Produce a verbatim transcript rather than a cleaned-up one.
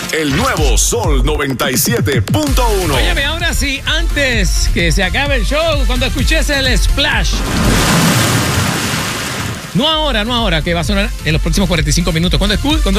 El nuevo Sol noventa y siete punto uno. Óyeme, ahora sí, antes que se acabe el show, cuando escuches el splash. No ahora, no ahora, que va a sonar en los próximos cuarenta y cinco minutos. Cuando escuches. Cuando